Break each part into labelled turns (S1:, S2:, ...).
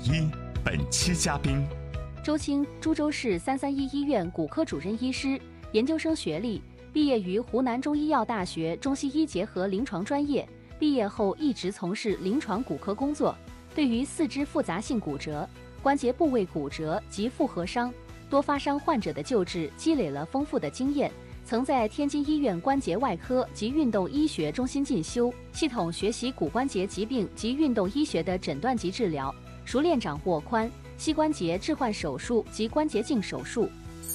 S1: 一本期嘉宾：
S2: 周青，株洲市331医院骨科主任医师，研究生学历，毕业于湖南中医药大学中西医结合临床专业。毕业后一直从事临床骨科工作，对于四肢复杂性骨折、关节部位骨折及复合伤、多发伤患者的救治积累了丰富的经验。曾在天津医院关节外科及运动医学中心进修，系统学习骨关节疾病及运动医学的诊断及治疗，熟练掌握髋、膝关节置换手术及关节镜手术。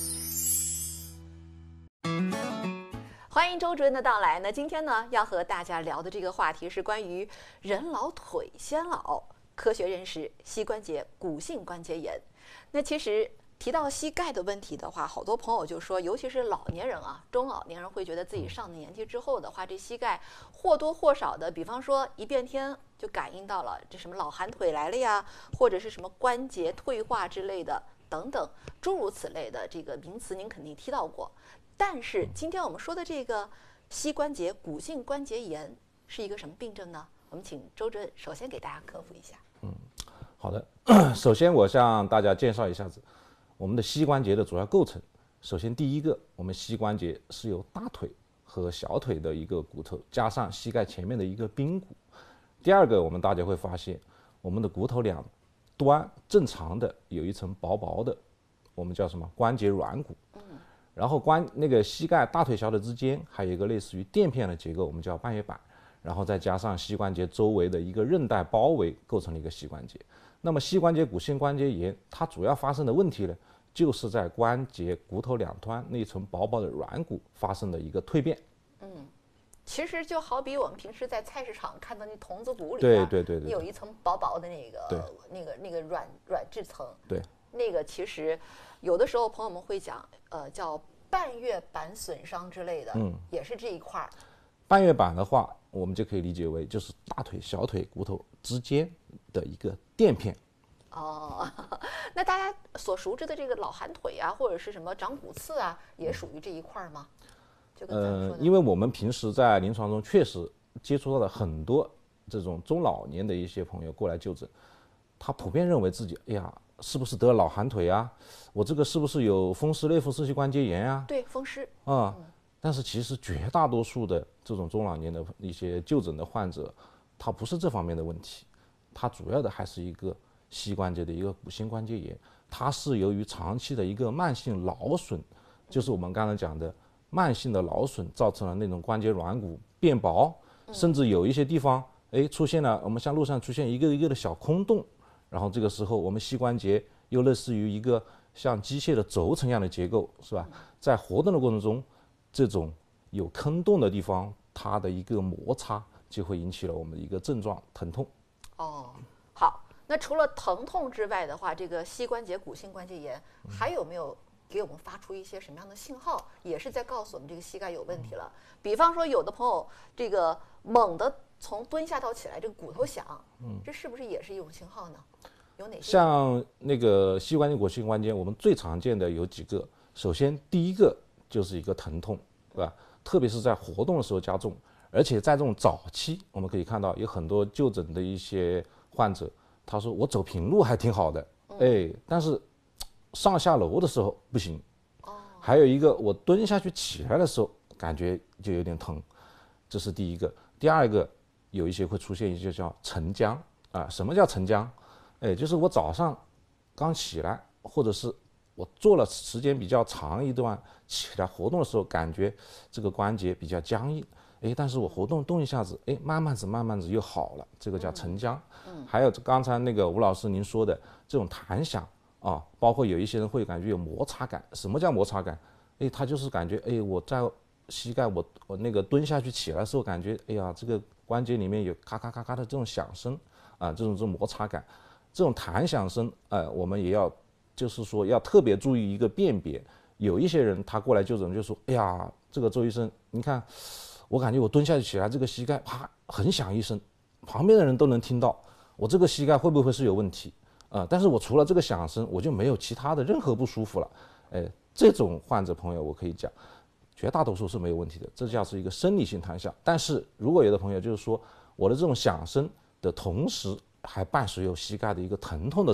S3: 欢迎周主任的到来。那今天呢，要和大家聊的这个话题是关于人老腿先老，科学认识膝关节骨性关节炎。那其实提到膝盖的问题的话，好多朋友就说，尤其是老年人啊，中老年人会觉得自己上了年纪之后的话，这膝盖或多或少的，比方说一变天就感应到了这什么老寒腿来了呀，或者是什么关节退化之类的等等诸如此类的这个名词，您肯定听到过。但是今天我们说的这个膝关节骨性关节炎是一个什么病症呢？我们请周主任首先给大家科普一下。
S4: 好的。首先我向大家介绍一下子我们的膝关节的主要构成。首先第一个，我们膝关节是由大腿和小腿的一个骨头加上膝盖前面的一个髌骨。第二个，我们大家会发现我们的骨头两端正常的有一层薄薄的，我们叫什么关节软骨。然后那个膝盖大腿小腿之间还有一个类似于垫片的结构，我们叫半月板，然后再加上膝关节周围的一个韧带包围，构成了一个膝关节。那么膝关节骨性关节炎它主要发生的问题呢，就是在关节骨头两端那层薄薄的软骨发生的一个蜕变。
S3: 其实就好比我们平时在菜市场看到那童子骨里边，
S4: 对，
S3: 有一层薄薄的那个软质层。
S4: 对，
S3: 那个其实有的时候朋友们会讲，叫半月板损伤之类的，也是这一块儿。
S4: 半月板的话，我们就可以理解为就是大腿小腿骨头之间的一个垫片。
S3: 那大家所熟知的这个老寒腿啊，或者是什么长骨刺啊，也属于这一块吗？就跟咱们说的。
S4: 因为我们平时在临床中确实接触到了很多这种中老年的一些朋友过来就诊，他普遍认为自己，哎呀，是不是得了老寒腿啊？我这个是不是有风湿类风湿性关节炎啊？
S3: 对，风湿。
S4: 但是其实绝大多数的这种中老年的一些就诊的患者，他不是这方面的问题，他主要的还是一个膝关节的一个骨性关节炎，它是由于长期的一个慢性劳损，就是我们刚才讲的慢性的劳损造成了那种关节软骨变薄，甚至有一些地方出现了我们像路上出现一个一个的小空洞，然后这个时候我们膝关节又类似于一个像机械的轴承一样的结构，是吧？在活动的过程中，这种有坑洞的地方，它的一个摩擦就会引起了我们的一个症状疼痛。
S3: 好，那除了疼痛之外的话，这个膝关节骨性关节炎还有没有给我们发出一些什么样的信号，也是在告诉我们这个膝盖有问题了？比方说有的朋友这个猛地从蹲下到起来，这个骨头响，这是不是也是一种信号呢？有哪些？
S4: 像那个膝关节骨性关节，我们最常见的有几个。首先第一个就是一个疼痛，对吧？特别是在活动的时候加重，而且在这种早期，我们可以看到有很多就诊的一些患者，他说我走平路还挺好的，但是上下楼的时候不行。还有一个，我蹲下去起来的时候感觉就有点疼，这是第一个。第二个，有一些会出现一些叫晨僵啊。什么叫晨僵？就是我早上刚起来，或者是我做了时间比较长一段起来活动的时候，感觉这个关节比较僵硬，但是我动一下子，慢慢子又好了，这个叫晨僵。还有刚才那个吴老师您说的这种弹响啊，包括有一些人会感觉有摩擦感。什么叫摩擦感？他就是感觉我在膝盖我那个蹲下去起来的时候，感觉这个关节里面有咔咔咔咔的这种响声啊，这种摩擦感，这种弹响声，我们也要就是说要特别注意一个辨别。有一些人他过来就诊就说，这个周医生，你看我感觉我蹲下去起来，这个膝盖啪很响一声，旁边的人都能听到，我这个膝盖会不会是有问题？但是我除了这个响声，我就没有其他的任何不舒服了。这种患者朋友我可以讲，绝大多数是没有问题的，这叫是一个生理性弹响。但是如果有的朋友就是说，我的这种响声的同时还伴随有膝盖的一个疼痛的